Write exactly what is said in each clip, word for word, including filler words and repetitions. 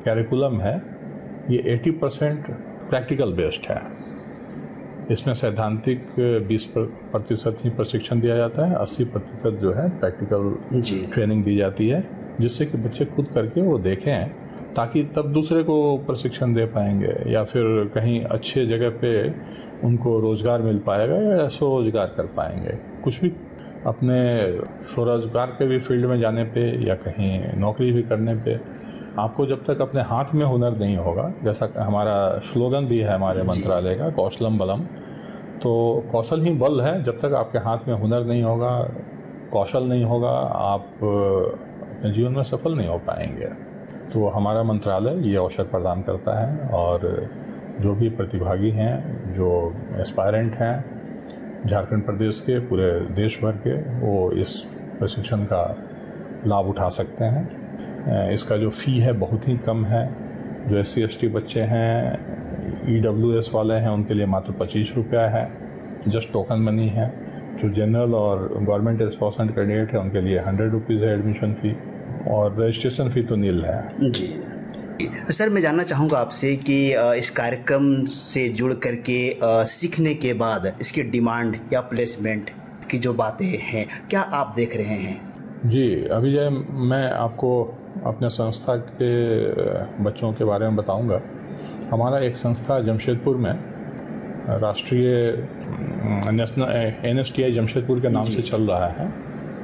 Curriculum है ये अस्सी परसेंट प्रैक्टिकल बेस्ड है। इसमें सैद्धांतिक बीस प्रतिशत ही प्रशिक्षण दिया जाता है, अस्सी प्रतिशत जो है प्रैक्टिकल ट्रेनिंग दी जाती है, जिससे कि बच्चे खुद करके वो देखें, ताकि तब दूसरे को प्रशिक्षण दे पाएंगे या फिर कहीं अच्छे जगह पे उनको रोज़गार मिल पाएगा या स्वरोजगार कर पाएंगे। कुछ भी अपने स्वरोजगार के भी फील्ड में जाने पे या कहीं नौकरी भी करने पे आपको जब तक अपने हाथ में हुनर नहीं होगा, जैसा हमारा स्लोगन भी है हमारे मंत्रालय का, कौशलम बलम, तो कौशल ही बल है। जब तक आपके हाथ में हुनर नहीं होगा, कौशल नहीं होगा, आप अपने जीवन में सफल नहीं हो पाएंगे। तो हमारा मंत्रालय ये अवसर प्रदान करता है और जो भी प्रतिभागी हैं, जो एस्पायरेंट हैं झारखंड प्रदेश के, पूरे देश भर के, वो इस प्रशिक्षण का लाभ उठा सकते हैं। इसका जो फ़ी है बहुत ही कम है। जो एस सी एस टी बच्चे हैं, ई डब्ल्यू एस वाले हैं, उनके लिए मात्र पच्चीस रुपया है, जस्ट टोकन मनी है। जो जनरल और गवर्नमेंट स्पॉन्सर्ड कैंडिडेट है उनके लिए हंड्रेड रुपीज़ है एडमिशन फ़ी, और रजिस्ट्रेशन फ़ी तो नील है। जी सर, मैं जानना चाहूँगा आपसे कि इस कार्यक्रम से जुड़ करके सीखने के बाद इसकी डिमांड या प्लेसमेंट की जो बातें हैं, क्या आप देख रहे हैं? जी, अभी जो मैं आपको अपने संस्था के बच्चों के बारे में बताऊंगा। हमारा एक संस्था जमशेदपुर में, राष्ट्रीय national N S T I Jamshedpur के नाम से चल रहा है,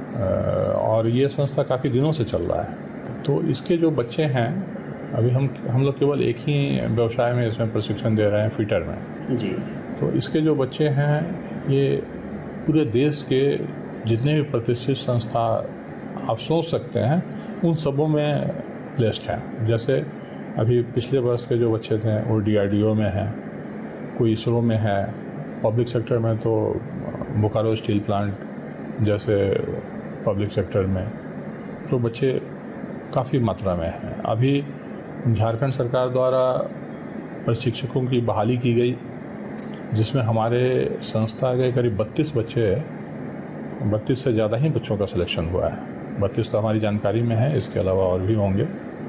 और ये संस्था काफ़ी दिनों से चल रहा है। तो इसके जो बच्चे हैं, अभी हम हम लोग केवल एक ही व्यवसाय में इसमें प्रशिक्षण दे रहे हैं, फिटर में जी। तो इसके जो बच्चे हैं, ये पूरे देश के जितने भी प्रतिष्ठित संस्था आप सोच सकते हैं उन सबों में प्लेस्ड हैं। जैसे अभी पिछले वर्ष के जो बच्चे थे वो डी आर डी ओ में हैं, कोई इसरो में है, पब्लिक सेक्टर में तो बोकारो स्टील प्लांट जैसे पब्लिक सेक्टर में तो बच्चे काफ़ी मात्रा में हैं। अभी झारखंड सरकार द्वारा प्रशिक्षकों की बहाली की गई, जिसमें हमारे संस्था के करीब बत्तीस बच्चे, बत्तीस से ज़्यादा ही बच्चों का सिलेक्शन हुआ है। बत्तीस तो हमारी जानकारी में है, इसके अलावा और भी होंगे।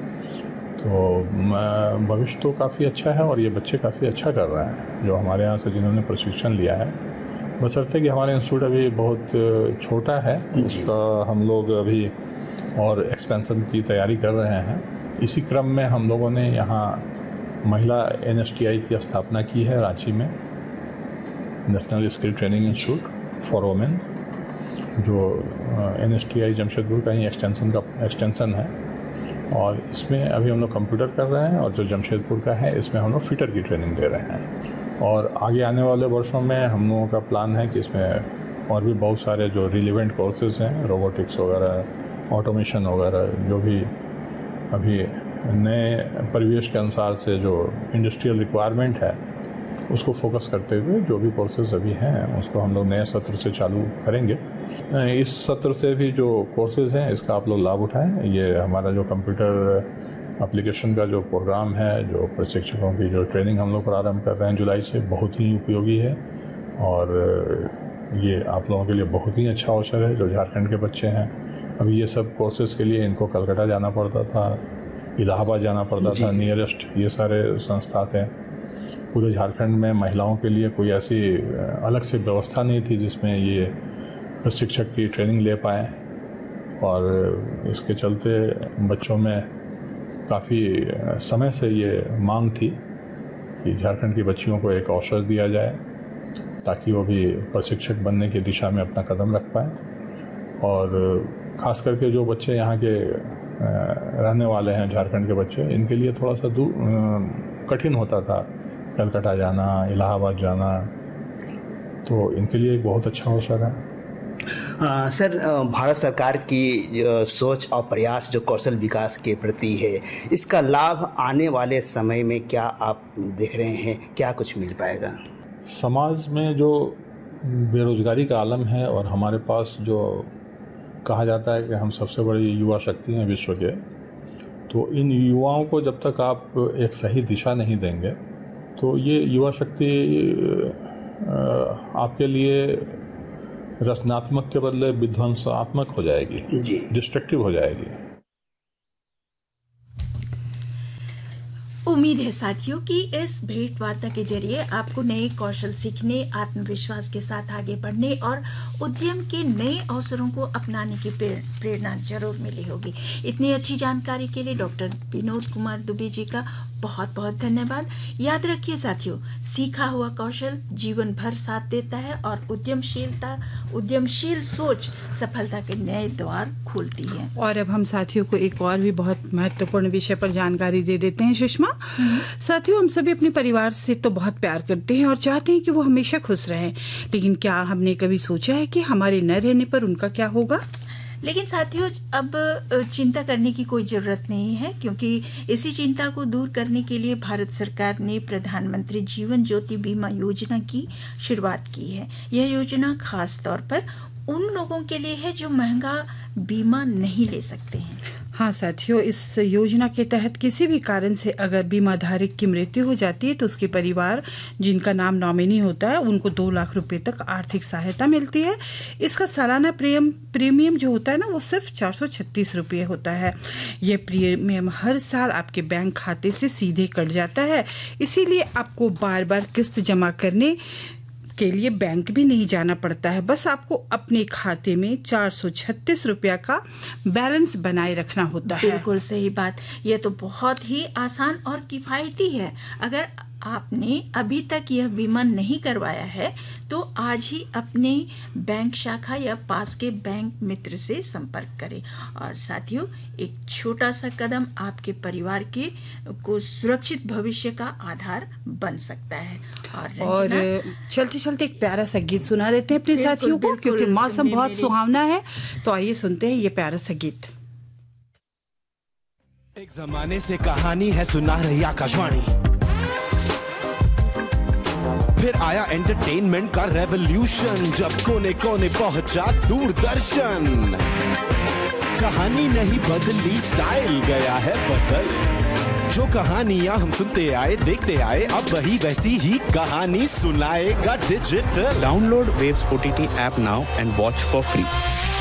तो भविष्य तो काफ़ी अच्छा है और ये बच्चे काफ़ी अच्छा कर रहे हैं जो हमारे यहाँ से जिन्होंने प्रशिक्षण लिया है। बशर्ते कि हमारा इंस्टीट्यूट अभी बहुत छोटा है, उसका हम लोग अभी और एक्सपेंशन की तैयारी कर रहे हैं। इसी क्रम में हम लोगों ने यहाँ महिला एन एस टी आई की स्थापना की है रांची में, national skill training institute for women, जो N S T I Jamshedpur का ही एक्सटेंशन का एक्सटेंशन है। और इसमें अभी हम लोग कंप्यूटर कर रहे हैं, और जो जमशेदपुर का है इसमें हम लोग फिटर की ट्रेनिंग दे रहे हैं। और आगे आने वाले वर्षों में हम लोगों का प्लान है कि इसमें और भी बहुत सारे जो रिलेवेंट कोर्सेज हैं, रोबोटिक्स वगैरह, ऑटोमेशन वगैरह, जो भी अभी नए परिवेश के अनुसार से जो इंडस्ट्रियल रिक्वायरमेंट है उसको फोकस करते हुए जो भी कोर्सेज अभी हैं उसको हम लोग नए सत्र से चालू करेंगे। इस सत्र से भी जो कोर्सेज हैं इसका आप लोग लाभ उठाएं। ये हमारा जो कंप्यूटर एप्लीकेशन का जो प्रोग्राम है, जो प्रशिक्षकों की जो ट्रेनिंग हम लोग प्रारंभ कर रहे हैं जुलाई से, बहुत ही उपयोगी है और ये आप लोगों के लिए बहुत ही अच्छा अवसर है जो झारखंड के बच्चे हैं। अभी ये सब कोर्सेज के लिए इनको कलकत्ता जाना पड़ता था, इलाहाबाद जाना पड़ता था, नियरेस्ट ये सारे संस्था थे। पूरे झारखंड में महिलाओं के लिए कोई ऐसी अलग से व्यवस्था नहीं थी जिसमें ये प्रशिक्षक की ट्रेनिंग ले पाएँ, और इसके चलते बच्चों में काफ़ी समय से ये मांग थी कि झारखंड की बच्चियों को एक अवसर दिया जाए ताकि वो भी प्रशिक्षक बनने की दिशा में अपना कदम रख पाएँ। और ख़ास करके जो बच्चे यहाँ के रहने वाले हैं, झारखंड के बच्चे, इनके लिए थोड़ा सा दूर कठिन होता था कलकत्ता जाना, इलाहाबाद जाना, तो इनके लिए एक बहुत अच्छा अवसर है। आ, सर, भारत सरकार की सोच और प्रयास जो कौशल विकास के प्रति है, इसका लाभ आने वाले समय में क्या आप देख रहे हैं, क्या कुछ मिल पाएगा? समाज में जो बेरोजगारी का आलम है और हमारे पास जो कहा जाता है कि हम सबसे बड़ी युवा शक्ति हैं विश्व के, तो इन युवाओं को जब तक आप एक सही दिशा नहीं देंगे तो ये युवा शक्ति आपके लिए रचनात्मक के बदले विध्वंसात्मक हो जाएगी, डिस्ट्रक्टिव हो जाएगी। उम्मीद है साथियों कि इस भेंट वार्ता के जरिए आपको नए कौशल सीखने, आत्मविश्वास के साथ आगे बढ़ने और उद्यम के नए अवसरों को अपनाने की प्रेरणा जरूर मिली होगी। इतनी अच्छी जानकारी के लिए डॉक्टर विनोद कुमार दुबे जी का बहुत बहुत धन्यवाद। याद रखिए साथियों, सीखा हुआ कौशल जीवन भर साथ देता है और उद्यमशीलता उद्यमशील सोच सफलता के नए द्वार खोलती है। और अब हम साथियों को एक और भी बहुत महत्वपूर्ण विषय पर जानकारी दे देते हैं सुषमा। साथियों, हम सभी अपने परिवार से तो बहुत प्यार करते हैं और चाहते हैं कि वो हमेशा खुश रहें, लेकिन क्या हमने कभी सोचा है कि हमारे न रहने पर उनका क्या होगा? लेकिन साथियों, अब चिंता करने की कोई जरूरत नहीं है, क्योंकि इसी चिंता को दूर करने के लिए भारत सरकार ने प्रधानमंत्री जीवन ज्योति बीमा योजना की शुरुआत की है। यह योजना खास तौर पर उन लोगों के लिए है जो महंगा बीमा नहीं ले सकते हैं। हाँ साथियों, इस योजना के तहत किसी भी कारण से अगर बीमा धारक की मृत्यु हो जाती है तो उसके परिवार, जिनका नाम नॉमिनी होता है, उनको दो लाख रुपए तक आर्थिक सहायता मिलती है। इसका सालाना प्रीमियम प्रीमियम जो होता है ना, वो सिर्फ चार सौ छत्तीस रुपये होता है। यह प्रीमियम हर साल आपके बैंक खाते से सीधे कट जाता है, इसीलिए आपको बार बार किस्त जमा करने के लिए बैंक भी नहीं जाना पड़ता है। बस आपको अपने खाते में चार सौ छत्तीस रुपया का बैलेंस बनाए रखना होता है। बिल्कुल सही बात। यह तो बहुत ही आसान और किफायती है। अगर आपने अभी तक यह बीमा नहीं करवाया है तो आज ही अपने बैंक शाखा या पास के बैंक मित्र से संपर्क करें। और साथियों, एक छोटा सा कदम आपके परिवार के को सुरक्षित भविष्य का आधार बन सकता है। और, और चलते चलते एक प्यारा सा गीत सुना देते हैं अपने साथियों को, क्योंकि मौसम बहुत सुहावना है। तो आइए सुनते हैं ये प्यारा सा गीत। एक जमाने से कहानी है सुना रही आकाशवाणी, फिर आया एंटरटेनमेंट का रेवोल्यूशन, जब कोने कोने पहुंचा दूरदर्शन। कहानी नहीं बदली, स्टाइल गया है बदल। जो कहानियां हम सुनते आए, देखते आए, अब वही वैसी ही कहानी सुनाएगा digital. Download waves OTT app now and watch for free.